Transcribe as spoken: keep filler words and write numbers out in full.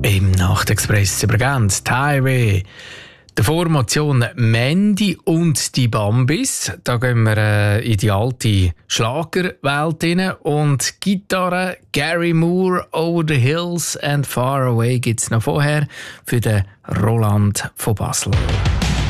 Im Nachtexpress übergeben die Highway. Davor Motion Mandy und die Bambis. Da gehen wir äh, in die alte Schlagerwelt rein. Und Gitarre Gary Moore, Over the Hills and Far Away gibt es noch vorher für den Roland von Basel.